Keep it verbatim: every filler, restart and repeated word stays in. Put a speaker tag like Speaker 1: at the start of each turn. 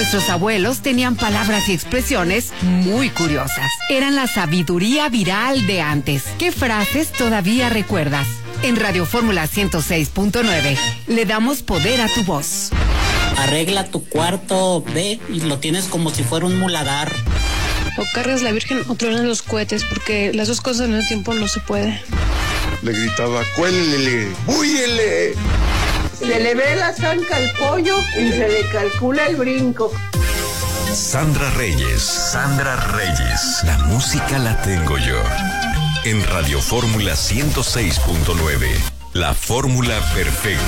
Speaker 1: Nuestros abuelos tenían palabras y expresiones muy curiosas. Eran la sabiduría viral de antes. ¿Qué frases todavía recuerdas? En Radio Fórmula ciento seis punto nueve le damos poder a tu voz.
Speaker 2: Arregla tu cuarto, ve, y lo tienes como si fuera un muladar.
Speaker 3: O cargas la Virgen o truenas los cohetes, porque las dos cosas en el tiempo no se puede.
Speaker 4: Le gritaba, cuélele, búyele.
Speaker 5: Se le ve la zanca al pollo y se le calcula el brinco.
Speaker 6: Sandra Reyes. Sandra Reyes. La música la tengo yo. En Radio Fórmula ciento seis punto nueve. La fórmula perfecta.